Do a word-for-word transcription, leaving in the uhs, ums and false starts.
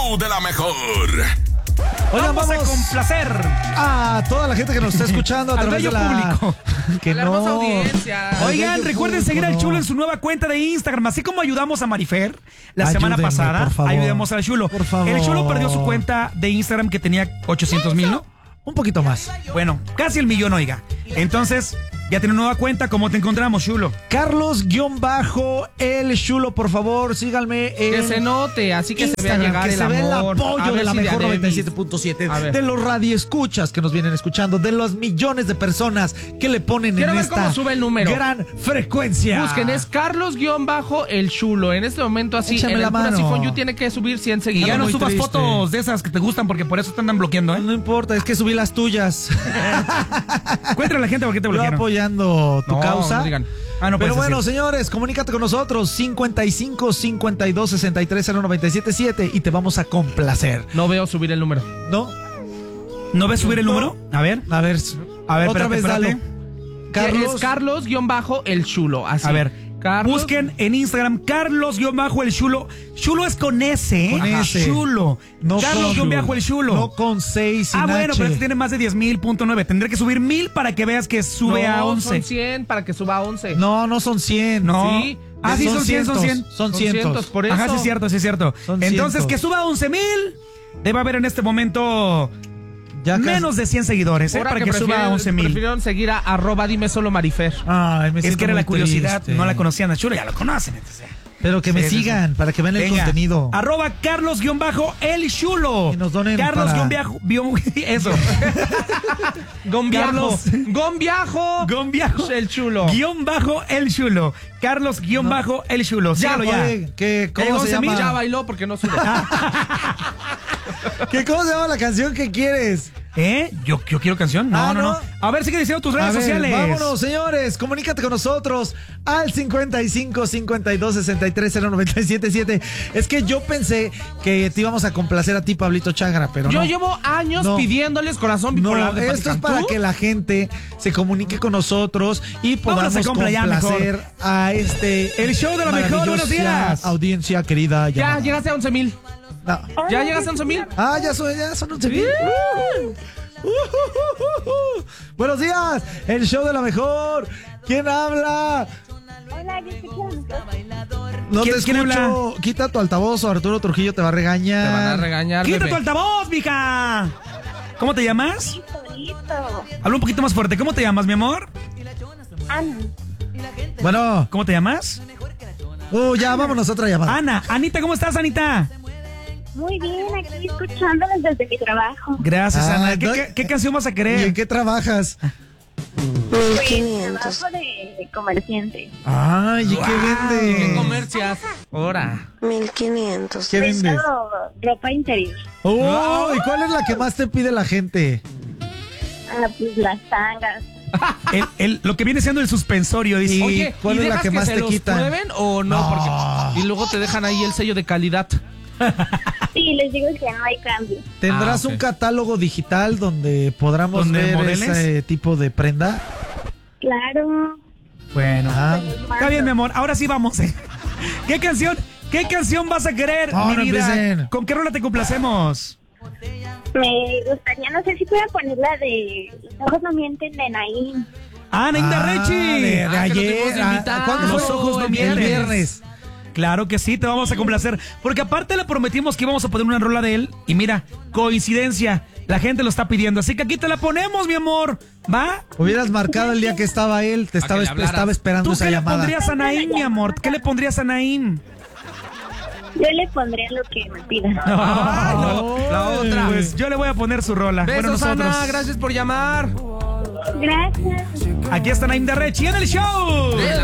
show de la mejor. Oigan, vamos, vamos a complacer a toda la gente que nos está escuchando a al través bello de la... público. Que La hermosa no. audiencia. Oigan, bello recuerden público, seguir al no. Chulo en su nueva cuenta de Instagram, así como ayudamos a Marifer la semana Ayúdenme, pasada. por favor. Ayudemos al Chulo. Por favor. El Chulo perdió su cuenta de Instagram que tenía ochocientos mil, ¿no? Un poquito más. Bueno, casi el millón, oiga. Entonces, ya tiene nueva cuenta. ¿Cómo te encontramos, Chulo? Carlos-el Chulo, por favor, síganme en Que se note, así que Instagram, se vea llegar que el se amor. ve el A apoyo ver de la si mejor Adebis. noventa y siete punto siete, A ver. de los radioescuchas que nos vienen escuchando, de los millones de personas que le ponen Quiero en ver esta cómo sube el número. gran frecuencia. Busquen, es Carlos-el Chulo. En este momento, así, Échame en la el Pura mano. Sifón You tiene que subir cien Y seguidores. ya no muy subas triste. fotos de esas que te gustan porque por eso te andan bloqueando, ¿eh? No importa, es que subí las tuyas. Cuéntale a la gente por qué te Yo bloquearon. apoyando tu No, causa. no digan. Ah, no Pero puedes bueno, decir. señores, comunícate con nosotros cincuenta y cinco, cincuenta y dos, sesenta y tres, cero noventa y siete siete y te vamos a complacer. No veo subir el número. ¿No? ¿No ves subir el número? A ver. A ver, A ver, otra espérate, vez espérate. dalo. Carlos. Es Carlos-el Chulo. Así. A ver. Carlos. Busquen en Instagram Carlos-el Chulo. Chulo es con S, ¿eh? Con S. Chulo. No Carlos-el con- Chulo. No con seis sin Ah, bueno, H. pero este tiene más de diez mil punto nueve. Tendré que subir mil para que veas que sube no, a once. son cien para que suba a once. No, no son cien. No. Sí. Ah, sí, son cien, son cientos, cien. Son Son cientos. cientos, por eso. Ajá, sí es cierto, sí es cierto. Son Entonces, cientos. que suba a once mil. Debe haber en este momento Ya casi- menos de cien seguidores, ¿eh? Ahora Para que, suba a prefirieron- once mil. Prefirieron seguir a arroba dime solo Marifer. Ay, me Es siento que era muy la curiosidad, triste. no la conocían a Chulo, ya lo conocen. Entonces. Pero que me Sí, sí, sigan, para que vean el Venga, contenido. Arroba Carlos-el Chulo. Y nos donen Carlos para- guión viajo- bio- Eso. Gombiajo. Carlos. Gombiajo. Gombiajo. El Chulo. Guión bajo el Chulo. Carlos guión bajo el Chulo. Ya, Sígalo ya. Oye, ¿qué, Ya llegó ¿cómo se once mil, llama? Ya bailó porque no sube. ¿Qué, ¿Cómo se llama la canción que quieres? ¿Eh? ¿Yo, yo quiero canción? No, Ah, no, no, ¿no? A ver, sigue diciendo tus redes A ver, sociales. vámonos, señores. Comunícate con nosotros al cincuenta y cinco, cincuenta y dos, sesenta y tres, cero noventa y siete siete. Es que yo pensé que te íbamos a complacer a ti, Pablito Chángara, pero Yo no. llevo años No. pidiéndoles corazón bipolar No, de Pati esto es Cantú. para que la gente se comunique con nosotros y Vámonos podamos a compla ya, complacer mejor. a este El show de la mejor, buenos maravillosa días. audiencia querida. Ya, llamada. llegaste a once mil. No. Ya llegaste a once mil. Ah, ya son, ya son once mil. Uh, uh, uh, uh. Buenos días, el show de la mejor. ¿Quién habla? Hola, yo escucho. No ¿Quién- te quién escucho. habla? Quita tu altavoz o Arturo Trujillo te va a regañar. Te van a regañar, Quita bebé. tu altavoz, mija. ¿Cómo te llamas? Listo, listo. Habla un poquito más fuerte. ¿Cómo te llamas, mi amor? Ana. Bueno, ¿Cómo te llamas? uh, ya vámonos a otra llamada. Ana. Anita, ¿cómo estás, Anita? Muy bien, aquí escuchándolos desde mi trabajo. Gracias, Ah, Ana. ¿Qué, no- qué- qué canción vas a ¿Y querer? en qué trabajas? Pues, trabajo de, de comerciante. Ay, ¿y qué ¿Qué vende? comercias? Ahora. mil quinientos. ¿Qué vendes? Vendo ropa interior. Oh, ¿y cuál es la que más te pide la gente? Ah, pues las tangas. El- el- lo que viene siendo el suspensorio, dice. Y- Oye, ¿cuál ¿y es la dejas que más se te los quitan? prueben o no? No. Porque, y luego te dejan ahí el sello de calidad. Sí, les digo que no hay cambio. ¿Tendrás Ah, ok. un catálogo digital donde podamos ¿Donde ver modeles? ese tipo de prenda? Claro. Bueno. Ah. Está bien, mi amor. Ahora sí vamos. ¿eh? ¿Qué canción? ¿Qué canción vas a querer, No, mi no vida? empiecen. ¿Con qué rola te complacemos? Me gustaría, no sé si pueda poner la de Los ojos no mienten de Naín. Ah, Naim Ah, Rechi. de, de Ah, que nos ayer. tuvimos de Ah, invitar. ¿Cuándo Los fue? ojos no El mienten. viernes. Claro que sí, te vamos a complacer. Porque aparte le prometimos que íbamos a poner una rola de él. Y mira, coincidencia, la gente lo está pidiendo. Así que aquí te la ponemos, mi amor. ¿Va? Hubieras marcado el día que estaba él, te A estaba, que le esp- hablaras. estaba esperando ¿Tú esa qué le llamada. pondrías a Naim, mi amor? ¿Qué le pondrías a Naim? Yo le pondré lo que me pidan. Ay, no, la otra. Pues yo le voy a poner su rola. Besos, bueno, nosotros. Ana. Gracias por llamar. Gracias. Aquí está Naim de Rechi en el show.